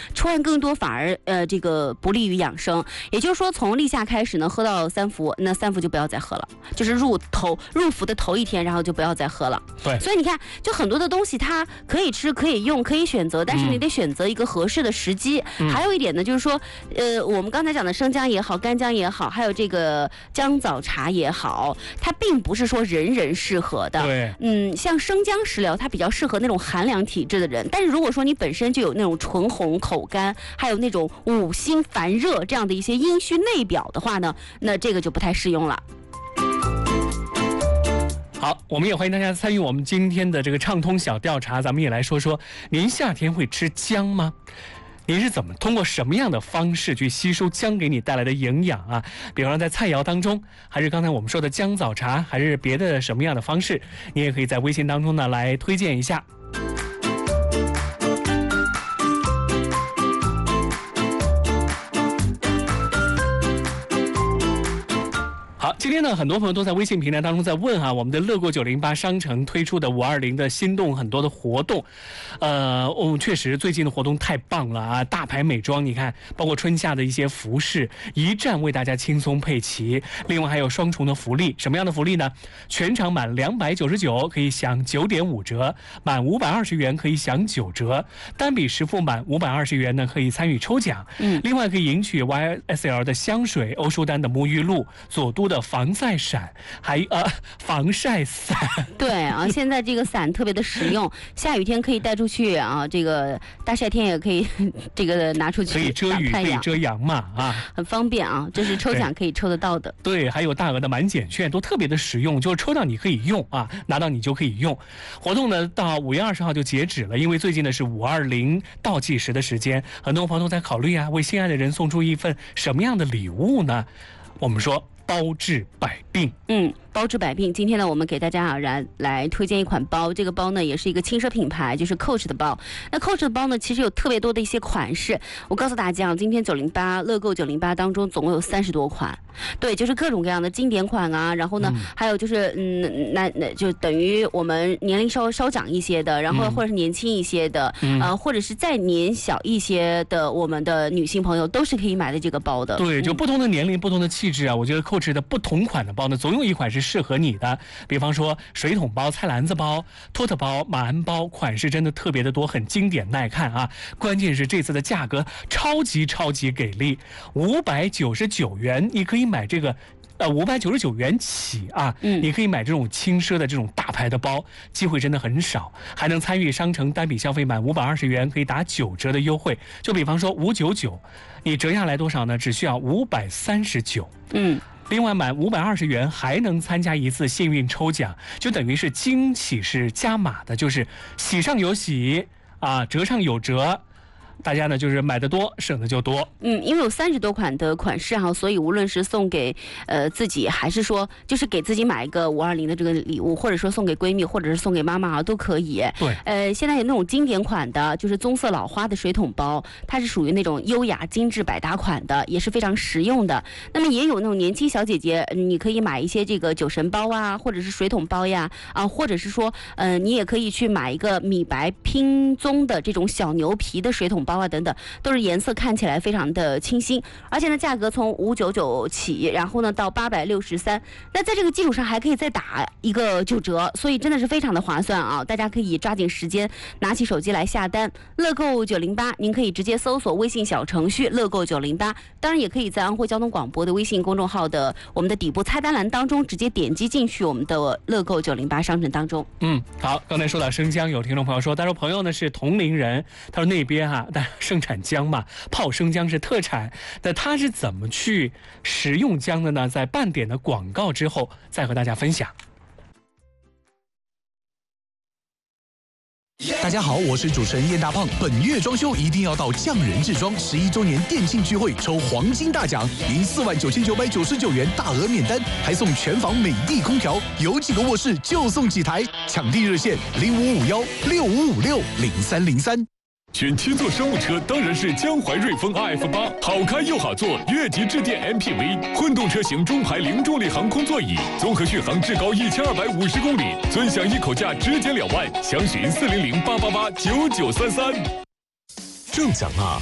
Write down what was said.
出汗更多反而这个不利于养生。也就是说，从立夏开始呢，喝到3伏，那3伏就不要再喝了，就是入伏的头1天，然后就不要再喝了。 对， 所以你看，就很多的东西它可以吃、可以用、可以选择，但是你得选择一个合适的时机。还有一点呢，就是说，我们刚才讲的生姜也好，干姜也好，还有这个姜枣茶也好，它并不是说人人适合的。 对， 像生姜食疗，它比较适合那种寒凉体质的人。但是如果说你本身就有那种唇红、口干，还有那种五心烦热这样的一些阴虚内表的话呢，那这个就不太适用了。 好，我们也欢迎大家参与我们今天的这个畅通小调查，咱们也来说说，您夏天会吃姜吗？您是怎么通过什么样的方式去吸收姜给你带来的营养啊？比方说在菜肴当中，还是刚才我们说的姜枣茶，还是别的什么样的方式，你也可以在微信当中呢来推荐一下。好，今天呢，很多朋友都在微信平台当中在问啊，我们的乐购908商城推出的520的心动很多的活动，确实最近的活动太棒了啊！大牌美妆，你看，包括春夏的一些服饰，一站为大家轻松配齐。另外还有双重的福利，什么样的福利呢？全场满299可以享9.5折，满520元可以享9折，单笔实付满520元呢可以参与抽奖。另外可以赢取 YSL 的香水、欧舒丹的沐浴露、佐都的防晒伞，防晒伞。对啊，现在这个伞特别的实用，下雨天可以带出去啊，这个大晒天也可以这个拿出去， 可以遮雨可以遮阳嘛啊， 很方便啊，这是抽奖可以抽得到的。 对，还有大额的满减券都特别的实用，就是抽到你可以用啊，拿到你就可以用。活动呢到5月20号就截止了，因为最近呢是520倒计时的时间，很多朋友都在考虑啊，为心爱的人送出一份什么样的礼物呢？我们说包治百病。 包治百病。今天呢，我们给大家来推荐一款包，这个包呢也是一个轻奢品牌，就是 Coach 的包。那 Coach 的包呢，其实有特别多的一些款式。我告诉大家，今天908乐购908当中总共有30多款，对，就是各种各样的经典款啊。然后呢，还有就是那就等于我们年龄稍长一些的，然后或者是年轻一些的，或者是再年小一些的，我们的女性朋友都是可以买的这个包的。 对，就不同的年龄、不同的气质啊，我觉得 Coach 的不同款的包呢，总有一款是适合你的。比方说水桶包、菜篮子包、托特包、马鞍包，款式真的特别的多，很经典耐看啊。关键是这次的价格超级给力，599元，你可以买这个。599元起啊，你可以买这种轻奢的这种大牌的包，机会真的很少，还能参与商城单笔消费满520元可以打9折的优惠。就比方说599，你折下来多少呢？只需要539。另外满520元还能参加一次幸运抽奖，就等于是惊喜是加码的，就是喜上有喜啊，折上有折。大家呢就是买的多省的就多。 因为有30多款的款式哈，所以无论是送给自己，还是说就是给自己买一个520的这个礼物，或者说送给闺蜜，或者是送给妈妈啊，都可以。 对， 现在有那种经典款的，就是棕色老花的水桶包，它是属于那种优雅精致百搭款的，也是非常实用的。那么也有那种年轻小姐姐，你可以买一些这个酒神包啊，或者是水桶包呀，或者是说你也可以去买一个米白拼棕的这种小牛皮的水桶包啊，等等，都是颜色看起来非常的清新，而且呢价格从599起，然后呢到863，那在这个基础上还可以再打一个9折，所以真的是非常的划算啊！大家可以抓紧时间拿起手机来下单。乐购908，您可以直接搜索微信小程序乐购908，当然也可以在安徽交通广播的微信公众号的我们的底部菜单栏当中直接点击进去我们的乐购908商城当中。 好，刚才说到生姜，有听众朋友说，他说朋友呢是同龄人，他说那边盛产姜嘛，泡生姜是特产，那他是怎么去食用姜的呢？在半点的广告之后再和大家分享。 大家好，我是主持人燕大胖。本月装修一定要到匠人制装11周年店庆聚会抽黄金大奖，赢49999元大额免单，还送全房美的空调，有几个卧室就送几台，抢地热线055165560303。 选7座商务车当然是江淮瑞风 RF8， 好开又好坐，越级致电 MPV， 混动车型中排零重力航空座椅，综合续航至高1250公里，尊享一口价直减2万，详询40088889933。中奖啦！